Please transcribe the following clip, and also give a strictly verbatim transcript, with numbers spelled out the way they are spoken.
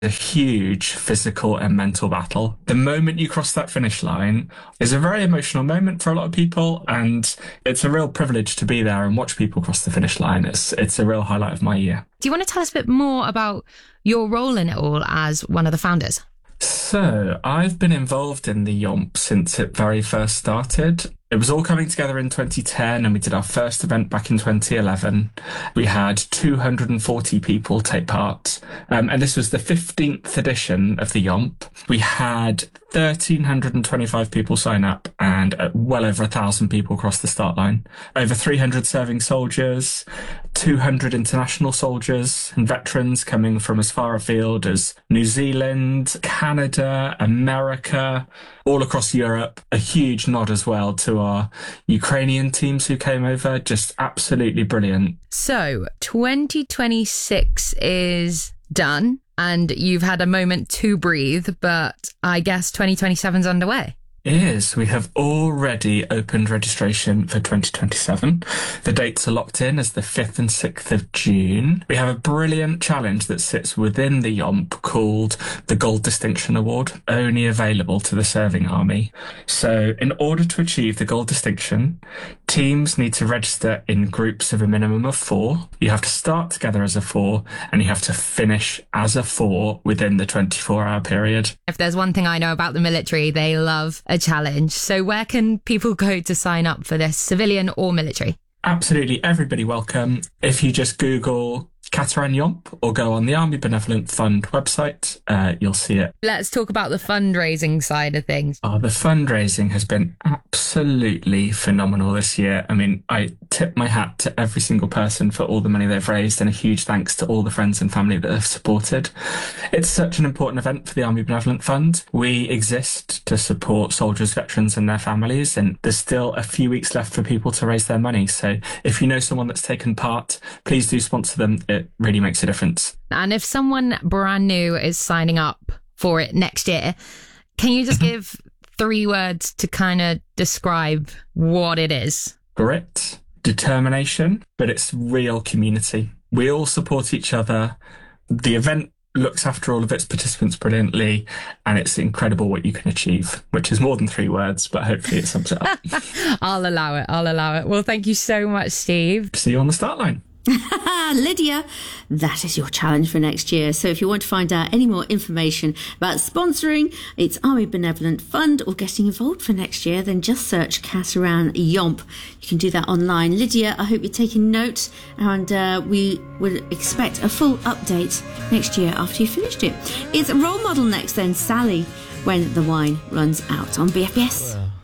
a huge physical and mental battle. The moment you cross that finish line is a very emotional moment for a lot of people, and it's a real privilege to be there and watch people cross the finish line. It's it's a real highlight of my year. Do you want to tell us a bit more about your role in it all as one of the founders? So I've been involved in the Yomp since it very first started. It was all coming together in twenty ten, and we did our first event back in twenty eleven. We had two hundred forty people take part, um, and this was the fifteenth edition of the Yomp. We had one thousand three hundred twenty-five people sign up, and uh, well over a thousand people cross the start line. Over three hundred serving soldiers, two hundred international soldiers and veterans coming from as far afield as New Zealand, Canada, America, all across Europe. A huge nod as well to our Ukrainian teams who came over. Just absolutely brilliant. So twenty twenty-six is done and you've had a moment to breathe, but I guess twenty twenty-seven's underway. It is. We have already opened registration for twenty twenty-seven. The dates are locked in as the fifth and sixth of June. We have a brilliant challenge that sits within the Yomp called the Gold Distinction Award, only available to the serving army. So in order to achieve the Gold Distinction, teams need to register in groups of a minimum of four. You have to start together as a four, and you have to finish as a four within the twenty-four hour period. If there's one thing I know about the military, they love a challenge. So where can people go to sign up for this, civilian or military? Absolutely everybody welcome. If you just Google Cateran Yomp or go on the Army Benevolent Fund website, uh, you'll see it. Let's talk about the fundraising side of things. Oh, the fundraising has been absolutely phenomenal this year. I mean, I tip my hat to every single person for all the money they've raised, and a huge thanks to all the friends and family that have supported. It's such an important event for the Army Benevolent Fund. We exist to support soldiers, veterans and their families, and there's still a few weeks left for people to raise their money. So if you know someone that's taken part, please do sponsor them. It really makes a difference. And if someone brand new is signing up for it next year, can you just give three words to kind of describe what it is? Grit, determination, but it's real community. We all support each other. The event looks after all of its participants brilliantly, and it's incredible what you can achieve, which is more than three words, but hopefully it sums it up. I'll allow it. I'll allow it. Well, thank you so much, Steve. See you on the start line. Lydia, that is your challenge for next year. So if you want to find out any more information about sponsoring its Army Benevolent Fund or getting involved for next year, then just search Cateran Yomp. You can do that online. Lydia, I hope you're taking notes, and uh, we would expect a full update next year after you finished it. It's a role model next then, Sally, when the wine runs out on B F B S.